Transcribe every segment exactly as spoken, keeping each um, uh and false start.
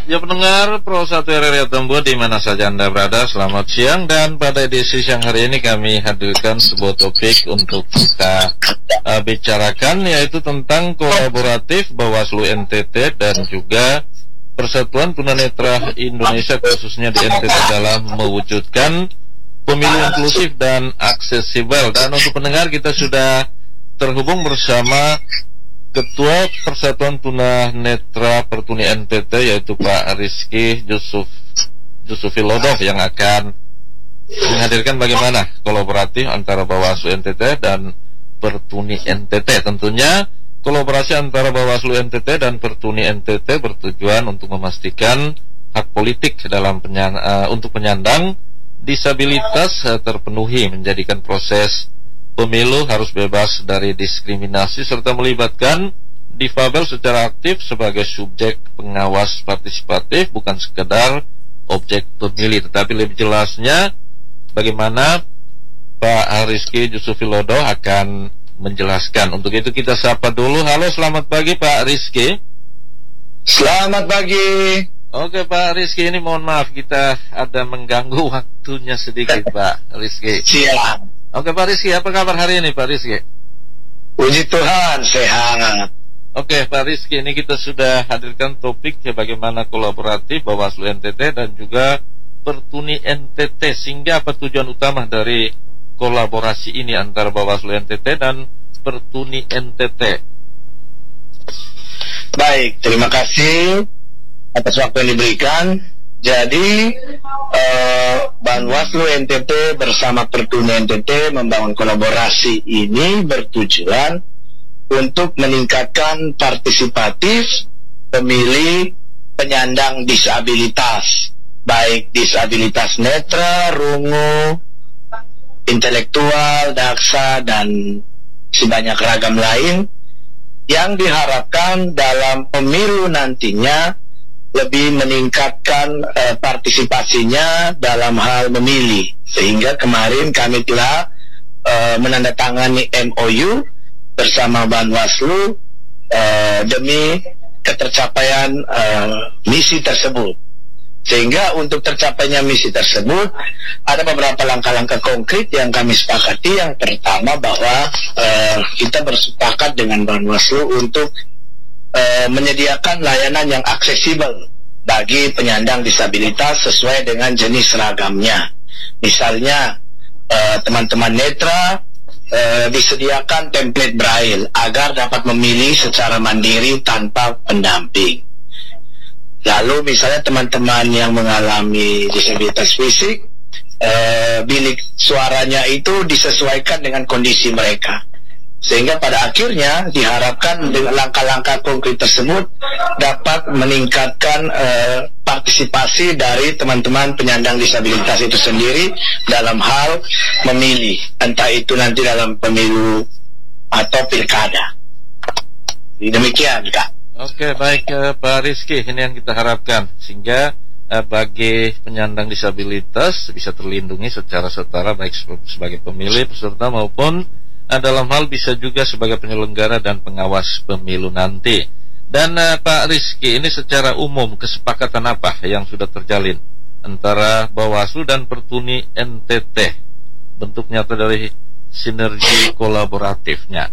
Ya pendengar Pro satu R R I Tembus di mana saja Anda berada, selamat siang. Dan pada edisi siang hari ini kami hadirkan sebuah topik untuk kita uh, bicarakan, yaitu tentang kolaboratif Bawaslu N T T dan juga Persatuan Tunanetra Indonesia, khususnya di N T T, dalam mewujudkan pemilu inklusif dan aksesibel. Dan untuk pendengar, kita sudah terhubung bersama Ketua Persatuan Tunanetra Pertuni N T T, yaitu Pak Rizky Yusuf Yusufilodoh, yang akan menghadirkan bagaimana kolaboratif antara Bawaslu N T T dan Pertuni N T T. Tentunya kolaborasi antara Bawaslu N T T dan Pertuni N T T bertujuan untuk memastikan hak politik dalam penyan uh, untuk penyandang disabilitas uh, terpenuhi, menjadikan proses pemilu harus bebas dari diskriminasi serta melibatkan difabel secara aktif sebagai subjek pengawas partisipatif, bukan sekedar objek pemilih. Tetapi lebih jelasnya bagaimana Pak Rizky Yusufilodoh akan menjelaskan. Untuk itu kita sapa dulu. Halo, selamat pagi Pak Rizky. Selamat pagi. Oke Pak Rizky, ini mohon maaf kita ada mengganggu waktunya sedikit Pak Rizky. Siap. Oke Pak Rizky, apa kabar hari ini Pak Rizky? Puji Tuhan, sehat. Oke Pak Rizky, ini kita sudah hadirkan topik ya, bagaimana kolaboratif Bawaslu N T T dan juga Pertuni N T T. Sehingga apa tujuan utama dari kolaborasi ini antara Bawaslu N T T dan Pertuni N T T? Baik, terima kasih atas waktu yang diberikan. Jadi eh, Bawaslu N T T bersama Pertuni N T T membangun kolaborasi ini bertujuan untuk meningkatkan partisipatif pemilih penyandang disabilitas, baik disabilitas netra, rungu, intelektual, daksa, dan sebanyak ragam lain, yang diharapkan dalam pemilu nantinya lebih meningkatkan uh, partisipasinya dalam hal memilih. Sehingga kemarin kami telah uh, menandatangani M O U bersama Bawaslu uh, demi ketercapaian uh, misi tersebut. Sehingga untuk tercapainya misi tersebut ada beberapa langkah-langkah konkret yang kami sepakati. Yang pertama bahwa uh, kita bersepakat dengan Bawaslu untuk Uh, menyediakan layanan yang aksesibel bagi penyandang disabilitas sesuai dengan jenis seragamnya. Misalnya uh, teman-teman netra uh, disediakan template braille agar dapat memilih secara mandiri tanpa pendamping. Lalu misalnya teman-teman yang mengalami disabilitas fisik, uh, bilik suaranya itu disesuaikan dengan kondisi mereka. Sehingga pada akhirnya diharapkan dengan langkah-langkah konkret tersebut dapat meningkatkan uh, partisipasi dari teman-teman penyandang disabilitas itu sendiri dalam hal memilih, entah itu nanti dalam pemilu atau pilkada. Demikian Kak. Oke, baik uh, Pak Rizky, ini yang kita harapkan sehingga uh, bagi penyandang disabilitas bisa terlindungi secara setara, baik sebagai pemilih, peserta maupun dalam hal bisa juga sebagai penyelenggara dan pengawas pemilu nanti. Dan uh, Pak Rizky, ini secara umum kesepakatan apa yang sudah terjalin antara Bawaslu dan Pertuni N T T, bentuk nyata dari sinergi kolaboratifnya?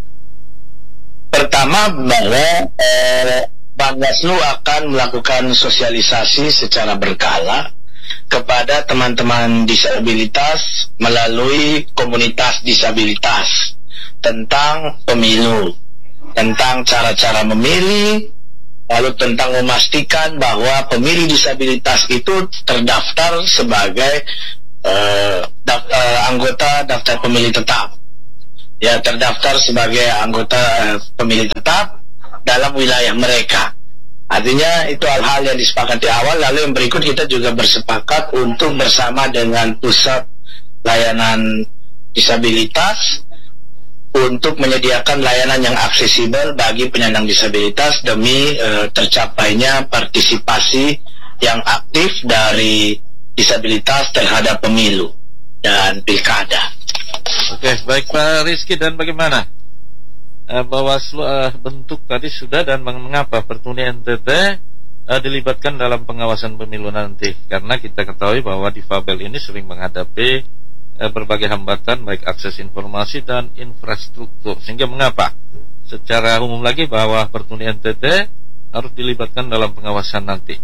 Pertama bahwa eh, Bawaslu akan melakukan sosialisasi secara berkala kepada teman-teman disabilitas melalui komunitas disabilitas tentang pemilu, tentang cara-cara memilih, lalu tentang memastikan bahwa pemilih disabilitas itu terdaftar sebagai uh, daf uh, anggota daftar pemilih tetap, ya, terdaftar sebagai anggota uh, pemilih tetap dalam wilayah mereka. Artinya itu hal-hal yang disepakati awal. Lalu yang berikut kita juga bersepakat untuk bersama dengan pusat layanan disabilitas untuk menyediakan layanan yang aksesibel bagi penyandang disabilitas demi e, tercapainya partisipasi yang aktif dari disabilitas terhadap pemilu dan pilkada. Oke, baik Pak Rizky, dan bagaimana uh, Bawaslu uh, bentuk tadi sudah, dan mengapa Pertuni N T T uh, dilibatkan dalam pengawasan pemilu nanti? Karena kita ketahui bahwa difabel ini sering menghadapi uh, berbagai hambatan baik akses informasi dan infrastruktur. Sehingga mengapa secara umum lagi bahwa Pertuni N T T harus dilibatkan dalam pengawasan nanti?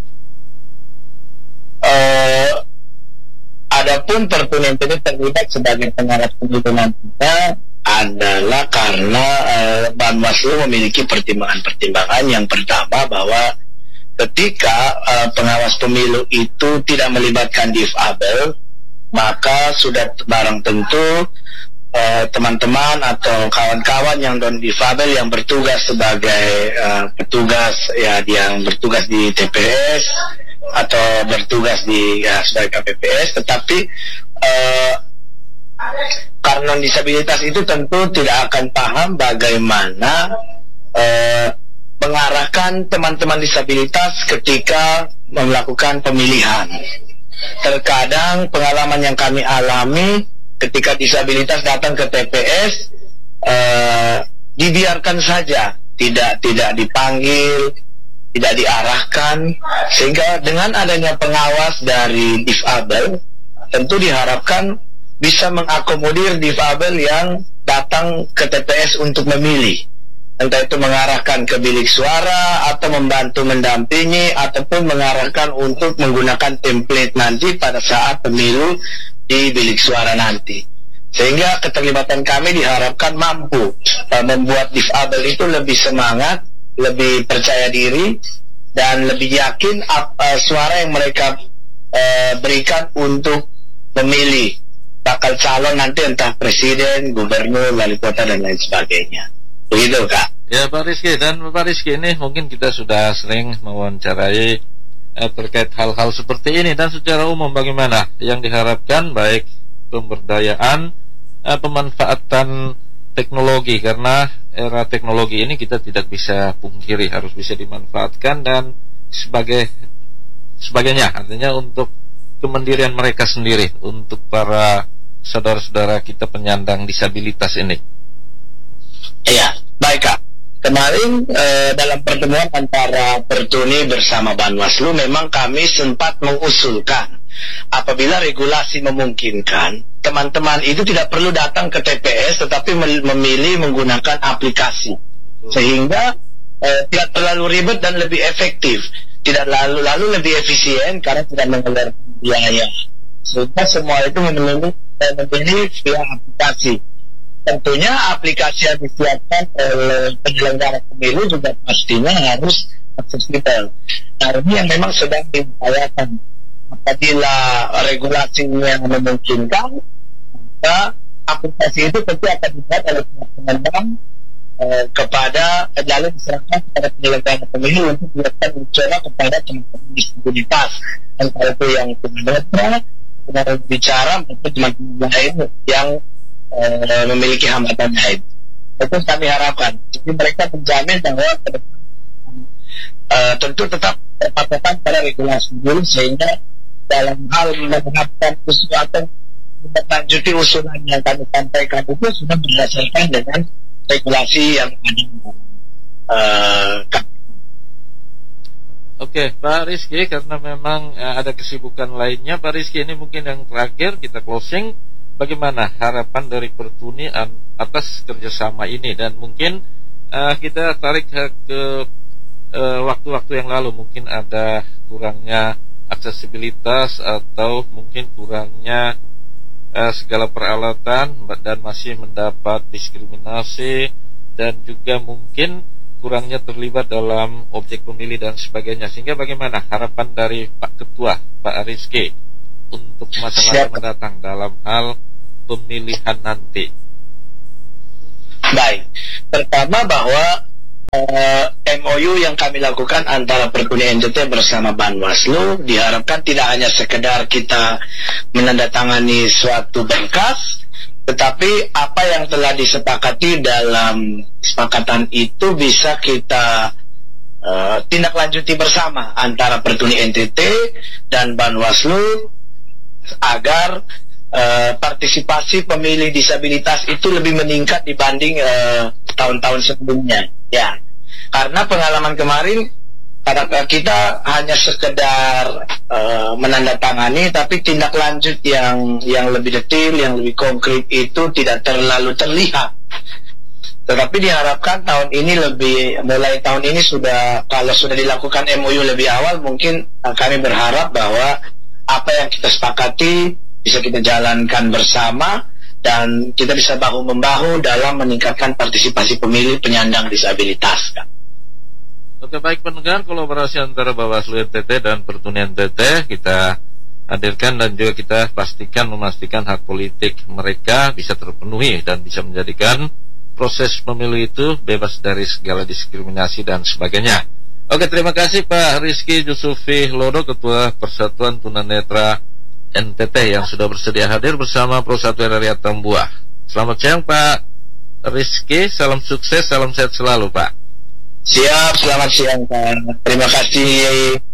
Uh, adapun Pertuni N T T terlibat sebagai pengawas pemilu nantinya adalah karena uh, Banwaslu memiliki pertimbangan-pertimbangan. Yang pertama bahwa ketika uh, pengawas pemilu itu tidak melibatkan difabel, maka sudah barang tentu uh, teman-teman atau kawan-kawan yang non difabel yang bertugas sebagai uh, petugas ya yang bertugas di T P S atau bertugas di ya, sebagai K P P S, tetapi uh, karena disabilitas itu tentu tidak akan paham bagaimana uh, mengarahkan teman-teman disabilitas ketika melakukan pemilihan. Terkadang pengalaman yang kami alami ketika disabilitas datang ke T P S uh, dibiarkan saja, tidak tidak dipanggil, tidak diarahkan, sehingga dengan adanya pengawas dari difabel tentu diharapkan bisa mengakomodir difabel yang datang ke T P S untuk memilih, entah itu mengarahkan ke bilik suara atau membantu mendampingi ataupun mengarahkan untuk menggunakan template nanti pada saat pemilu di bilik suara nanti. Sehingga keterlibatan kami diharapkan mampu uh, membuat difabel itu lebih semangat, lebih percaya diri, dan lebih yakin uh, suara yang mereka uh, berikan untuk memilih bakal calon nanti, entah presiden, gubernur, wali kota, dan lain sebagainya. Begitu, Kak. Ya, Pak Rizky. Dan Pak Rizky, ini mungkin kita sudah sering mewawancarai eh, terkait hal-hal seperti ini. Dan secara umum bagaimana yang diharapkan baik pemberdayaan, eh, pemanfaatan teknologi. Karena era teknologi ini kita tidak bisa pungkiri, harus bisa dimanfaatkan dan sebagai sebagainya. Artinya untuk kemandirian mereka sendiri, untuk para saudara-saudara kita penyandang disabilitas ini. Iya, baik, Kak. Kemarin eh, dalam pertemuan antara Pertuni bersama Banwaslu memang kami sempat mengusulkan apabila regulasi memungkinkan, teman-teman itu tidak perlu datang ke T P S tetapi memilih menggunakan aplikasi, sehingga eh, tidak terlalu ribet dan lebih efektif, tidak lalu lalu lebih efisien karena tidak mengeluarkan biaya. Sehingga semua itu memilih memilih via aplikasi. Tentunya aplikasi yang disiapkan oleh penyelenggara pemilu juga pastinya harus aksesibel. Nah, ini yang memang sedang diupayakan. Apabila regulasinya memungkinkan, maka aplikasi itu tentu akan dibuat oleh pengembang eh, kepada lalu diserahkan kepada penyelenggara pemilu untuk dilakukan uji coba kepada teman-teman disabilitas, entah itu yang tunanetra, kemudian bicara maupun teman-teman lain yang Uh, memiliki hambatan lain. Itu kami harapkan. Jadi mereka menjamin bahwa ke depan uh, tentu tetap terpatokan pada regulasi dulu, sehingga dalam hal menerapkan sesuatu menlanjuti usulan yang kami sampaikan itu sudah berdasarkan dengan regulasi yang ada. Uh, Oke, Pak Rizky, karena memang uh, ada kesibukan lainnya, Pak Rizky, ini mungkin yang terakhir kita closing. Bagaimana harapan dari Pertuni atas kerjasama ini, dan mungkin uh, kita tarik ke, ke uh, waktu-waktu yang lalu mungkin ada kurangnya aksesibilitas atau mungkin kurangnya uh, segala peralatan dan masih mendapat diskriminasi, dan juga mungkin kurangnya terlibat dalam objek pemilih dan sebagainya. Sehingga bagaimana harapan dari Pak Ketua, Pak Rizky, untuk masa-masa mendatang dalam hal pemilihan nanti? Baik, pertama bahwa uh, M O U yang kami lakukan antara Pertuni N T T bersama Banwaslu diharapkan tidak hanya sekedar kita menandatangani suatu berkas, tetapi apa yang telah disepakati dalam kesepakatan itu bisa kita uh, tindak lanjuti bersama antara Pertuni N T T dan Banwaslu agar uh, partisipasi pemilih disabilitas itu lebih meningkat dibanding uh, tahun-tahun sebelumnya. Ya, karena pengalaman kemarin Karena kita hanya sekedar uh, menandatangani, tapi tindak lanjut yang yang lebih detail, yang lebih konkret itu tidak terlalu terlihat. Tetapi diharapkan tahun ini lebih, mulai tahun ini sudah, kalau sudah dilakukan M O U lebih awal, mungkin uh, kami berharap bahwa apa yang kita sepakati bisa kita jalankan bersama, dan kita bisa bahu-membahu dalam meningkatkan partisipasi pemilih penyandang disabilitas. Oke, baik pendengar, kolaborasi antara Bawaslu N T T dan Pertuni N T T kita hadirkan dan juga kita pastikan memastikan hak politik mereka bisa terpenuhi dan bisa menjadikan proses pemilu itu bebas dari segala diskriminasi dan sebagainya. Oke, terima kasih Pak Rizky Jusufi Lodo, Ketua Persatuan Tunanetra N T T yang sudah bersedia hadir bersama Pro satu R R I Atambua. Selamat siang Pak Rizky, salam sukses, salam sehat selalu Pak. Siap, selamat siang Pak. Terima kasih.